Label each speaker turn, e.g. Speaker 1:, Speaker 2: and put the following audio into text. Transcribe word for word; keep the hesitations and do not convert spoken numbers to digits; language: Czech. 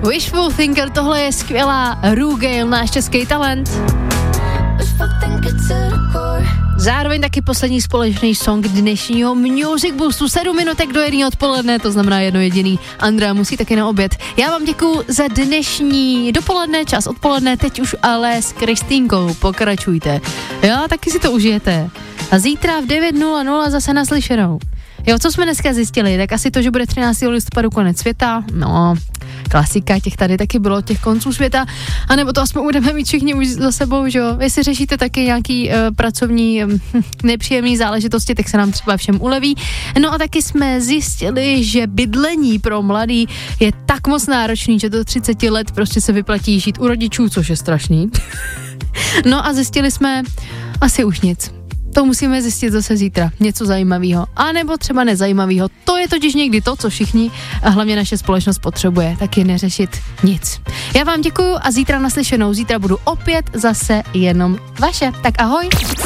Speaker 1: Wishful Thinker, tohle je skvělá Rugale, náš český talent. Zároveň taky poslední společný song dnešního Music Boostu. Sedm minutek do jedné odpoledne, to znamená jedno jediný. Andrea musí taky na oběd. Já vám děkuju za dnešní dopoledne, čas odpoledne, teď už ale s Kristýnkou. Pokračujte. Jo, taky si to užijete. A zítra v devět nula nula zase naslyšenou. Jo, co jsme dneska zjistili, tak asi to, že bude třináctého listopadu konec světa, no, klasika, těch tady taky bylo, těch konců světa, anebo to aspoň budeme mít všichni už za sebou, že jo, jestli řešíte taky nějaký uh, pracovní um, nepříjemný záležitosti, tak se nám třeba všem uleví. No a taky jsme zjistili, že bydlení pro mladý je tak moc náročný, že do třicet let prostě se vyplatí žít u rodičů, což je strašný. No a zjistili jsme asi už nic. To musíme zjistit zase zítra. Něco zajímavého. A nebo třeba nezajímavého. To je totiž někdy to, co všichni a hlavně naše společnost potřebuje. Taky neřešit nic. Já vám děkuju a zítra naslyšenou. Zítra budu opět zase jenom vaše. Tak ahoj.